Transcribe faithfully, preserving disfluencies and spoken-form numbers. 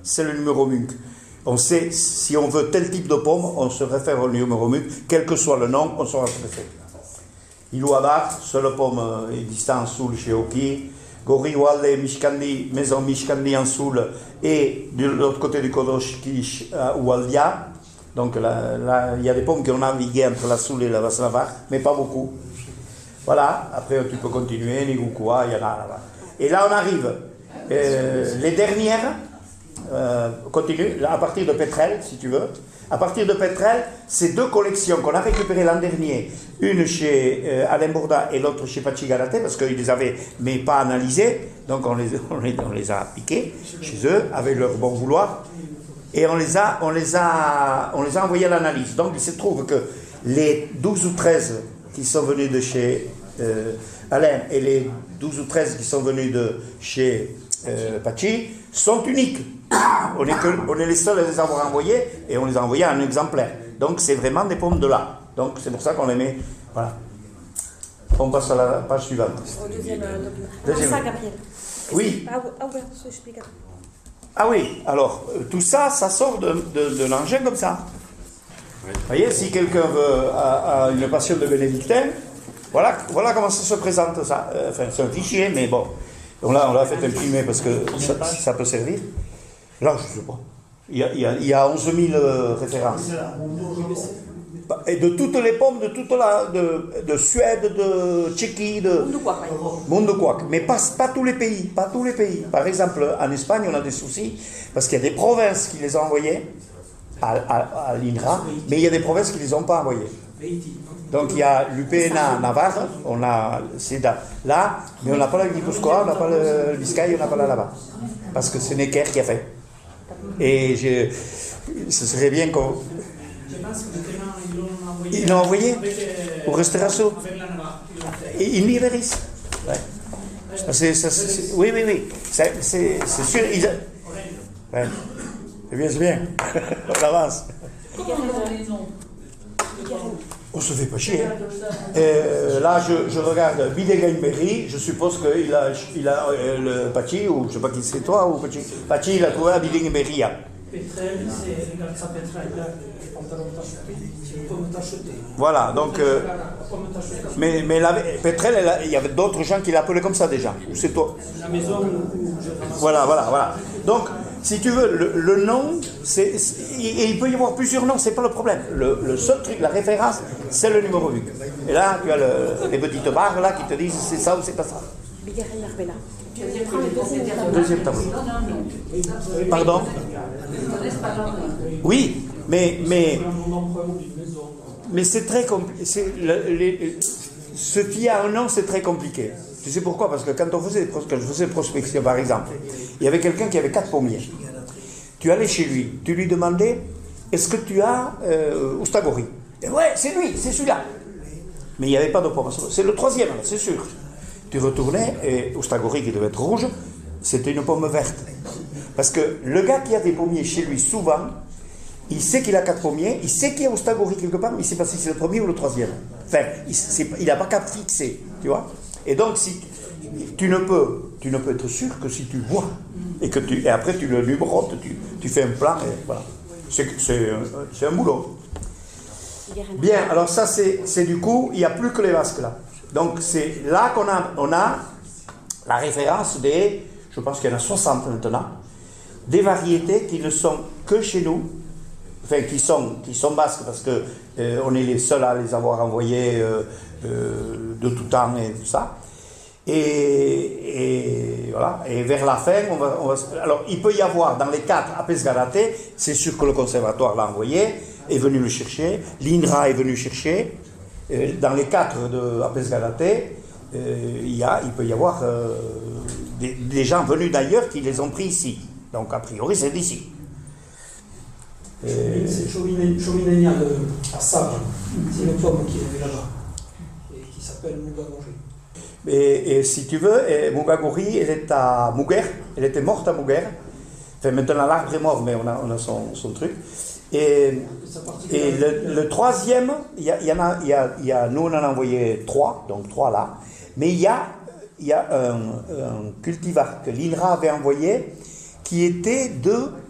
c'est le numéro M U C. On sait, si on veut tel type de pomme, on se réfère au numéro M U C, quel que soit le nom, on saura ce que c'est. Iluadak, seule pomme existant en Soul chez Oki. Gori Wale, Mishkandi, maison Mishkandi en Soul, et de l'autre côté du Kodoshkish, à Oualdia. Donc là, là, il y a des pommes qui ont navigué entre la Soul et la Vaslava, mais pas beaucoup. Voilà, après tu peux continuer, Nigukua, il y en a là-bas. Et là on arrive, euh, les dernières, euh, continue, à partir de Petrel, si tu veux. À partir de Petrel, c'est deux collections qu'on a récupérées l'an dernier, une chez euh, Alain Bourda et l'autre chez Pachi Galaté, parce qu'ils les avaient, mais pas analysées, donc on les, on les, on les a appliquées chez eux, avec leur bon vouloir, et on les a, on les a, on les a envoyés à l'analyse. Donc il se trouve que les douze ou treize qui sont venus de chez euh, Alain et les douze ou treize qui sont venus de chez euh, Pachi sont uniques. On est, que, on est les seuls à les avoir envoyés et on les a envoyés en exemplaire. Donc c'est vraiment des pommes de là. Donc c'est pour ça qu'on les met. Voilà. On passe à la page suivante. Au deuxième. Euh, deuxième. Ça, Gabriel. Oui. Ah, ah ouais, ça explique. Ah oui, alors tout ça, ça sort de, de, de l'engin comme ça. Vous voyez, si quelqu'un veut, a, a une passion de bénédictin, voilà, voilà comment ça se présente ça. Enfin, c'est un fichier, mais bon. On l'a, on l'a fait imprimer parce que ça, ça peut servir. Là, je ne sais pas. Il y a, il y a, il y a onze mille euh, références. Et de toutes les pommes, de toute la, de, de Suède, de Tchéquie, de Monde Quack. Mais pas, pas tous les pays, pas tous les pays. Par exemple, en Espagne, on a des soucis parce qu'il y a des provinces qui les ont envoyées à, à, à l'INRA, mais il y a des provinces qui ne les ont pas envoyées. Donc il y a l'U P N A Navarre, on a c'est là, mais on n'a pas le Guipuscoa, on n'a pas le Biscaye, on n'a pas la là-bas. Parce que c'est Necker qui a fait. Et je, ce serait bien qu'on... Je pense que ils l'ont envoyé. Ils l'ont envoyé au Restaurasso. Et ils Niveris. Ouais. C'est, c'est, c'est, oui, oui, oui. C'est, c'est, c'est sûr. Ils... Ouais. C'est bien, c'est bien. On avance. On se fait pas chier. Euh, là, je, je regarde Bidegaimberi, je suppose qu'il a, il a euh, le Pachi, ou je sais pas qui c'est toi, ou Pachi. Pachi, il a trouvé à Bidegaimberi. Petrel, c'est, regarde ça, Petrel, là, les pantalons tachetés, c'est comme tacheté. Voilà, donc. Euh, mais mais la, Petrel, elle a, il y avait d'autres gens qui l'appelaient comme ça déjà. Ou c'est toi? La maison où je ramasse. Voilà, voilà, voilà. Donc, si tu veux, le, le nom, c'est, c'est, et il peut y avoir plusieurs noms, c'est pas le problème. Le, le seul truc, la référence, c'est le numéro huit. Et là, tu as le, les petites barres là qui te disent c'est ça ou c'est pas ça. Deuxième tableau. Pardon? Oui, mais mais mais c'est très compliqué. Ce qui a un nom, c'est très compliqué. Tu sais pourquoi? Parce que quand on faisait, quand je faisais prospection, par exemple, il y avait quelqu'un qui avait quatre pommiers. Tu allais chez lui, tu lui demandais, est-ce que tu as euh, Oustagori? Et ouais, c'est lui, c'est celui-là. Mais il n'y avait pas de pomme. C'est le troisième, c'est sûr. Tu retournais, et Oustagori, qui devait être rouge, c'était une pomme verte. Parce que le gars qui a des pommiers chez lui, souvent, il sait qu'il a quatre pommiers, il sait qu'il y a Oustagori quelque part, mais il ne sait pas si c'est le premier ou le troisième. Enfin, il n'a pas qu'à fixer, tu vois. Et donc, si tu ne peux, tu ne peux être sûr que si tu vois, et que tu, et après tu le numérotes, tu, tu fais un plan, et voilà. C'est, c'est, c'est un boulot. Bien, alors ça, c'est, c'est du coup, il n'y a plus que les vasques là. Donc, c'est là qu'on a, on a la référence des, je pense qu'il y en a soixante maintenant, des variétés qui ne sont que chez nous, enfin, qui sont, qui sont basques, parce que euh, on est les seuls à les avoir envoyées euh, euh, de tout temps et tout ça. Et, et voilà. Et vers la fin, on va, on va, alors il peut y avoir dans les quatre à Pesgaraté, c'est sûr que le conservatoire l'a envoyé, est venu le chercher, l'INRA est venu chercher. Euh, dans les quatre de à Pesgaraté, euh, il, y a, il peut y avoir euh, des, des gens venus d'ailleurs qui les ont pris ici. Donc a priori c'est d'ici. Et... C'est Chauvinenia à Sable, c'est une pomme qui est là-bas, et qui s'appelle Mugagori. Et, et si tu veux, Mugagori, elle est à Muguer, elle était morte à Muguer. Enfin, maintenant l'arbre est mort, mais on a, on a son, son truc. Et, et le, le troisième, il y, y en a, il y a, y a, nous on en a envoyé trois, donc trois là, mais il y a, il y a un, un cultivar que l'INRA avait envoyé qui était de